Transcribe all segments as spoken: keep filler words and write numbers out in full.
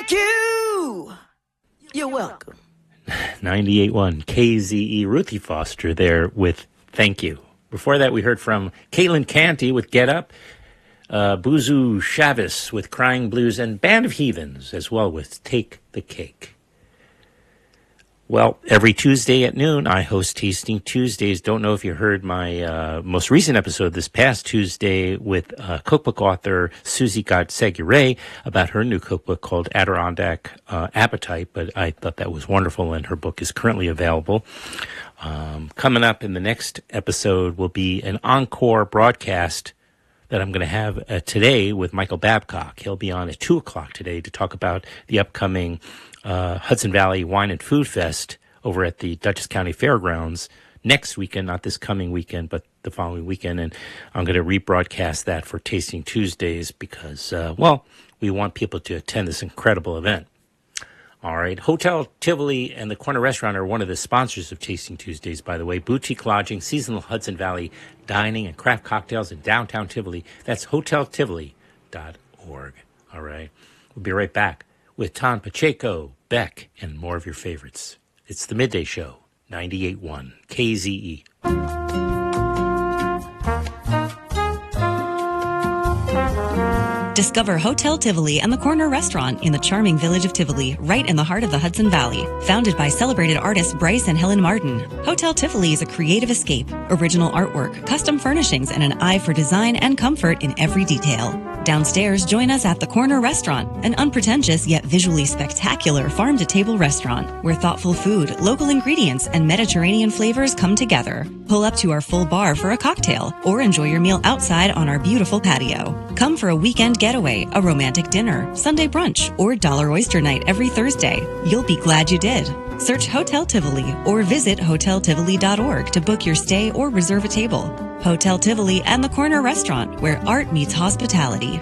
Thank you. You're welcome. ninety-eight point one K Z E, Ruthie Foster there with Thank You. Before that, we heard from Caitlin Canty with Get Up, uh, Buzu Chavez with Crying Blues, and Band of Heathens as well with Take the Cake. Well, every Tuesday at noon, I host Tasting Tuesdays. Don't know if you heard my uh, most recent episode this past Tuesday with uh, cookbook author Susie Gott-Seguray about her new cookbook called Adirondack uh, Appetite, but I thought that was wonderful, and her book is currently available. Um, coming up in the next episode will be an encore broadcast that I'm going to have uh, today with Michael Babcock. He'll be on at two o'clock today to talk about the upcoming uh, Hudson Valley Wine and Food Fest over at the Dutchess County Fairgrounds next weekend, not this coming weekend, but the following weekend. And I'm going to rebroadcast that for Tasting Tuesdays because, uh, well, we want people to attend this incredible event. All right. Hotel Tivoli and the Corner Restaurant are one of the sponsors of Tasting Tuesdays, by the way. Boutique lodging, seasonal Hudson Valley dining, and craft cocktails in downtown Tivoli. That's hotel tivoli dot org. All right. We'll be right back with Tom Pacheco, Beck, and more of your favorites. It's the Midday Show, ninety-eight point one K Z E. Discover Hotel Tivoli and the Corner Restaurant in the charming village of Tivoli, right in the heart of the Hudson Valley. Founded by celebrated artists Bryce and Helen Martin, Hotel Tivoli is a creative escape, original artwork, custom furnishings, and an eye for design and comfort in every detail. Downstairs, join us at the Corner Restaurant, an unpretentious yet visually spectacular farm-to-table restaurant where thoughtful food, local ingredients, and Mediterranean flavors come together. Pull up to our full bar for a cocktail or enjoy your meal outside on our beautiful patio. Come for a weekend getaway, a romantic dinner, Sunday brunch, or dollar oyster night every Thursday. You'll be glad you did. Search Hotel Tivoli or visit hotel tivoli dot org to book your stay or reserve a table. Hotel Tivoli and the Corner Restaurant, where art meets hospitality.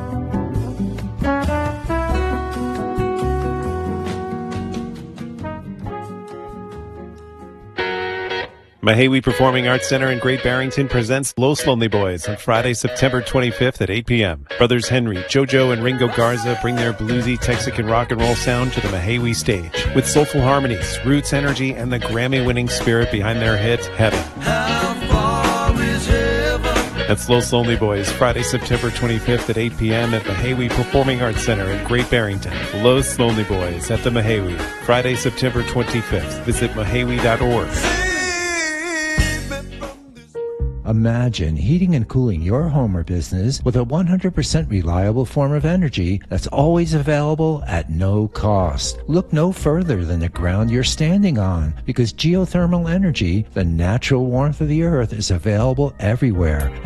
Mahawi Performing Arts Center in Great Barrington presents Los Lonely Boys on Friday, September twenty-fifth at eight p.m. Brothers Henry, JoJo, and Ringo Garza bring their bluesy Texican rock and roll sound to the Mahawi stage with soulful harmonies, roots, energy, and the Grammy-winning spirit behind their hit, Heaven. How far is heaven? That's Los Lonely Boys, Friday, September twenty-fifth at eight p.m. at Mahawi Performing Arts Center in Great Barrington. Los Lonely Boys at the Mahawi, Friday, September twenty-fifth. Visit mahawi dot org. Imagine heating and cooling your home or business with a one hundred percent reliable form of energy that's always available at no cost. Look no further than the ground you're standing on, because geothermal energy, the natural warmth of the earth, is available everywhere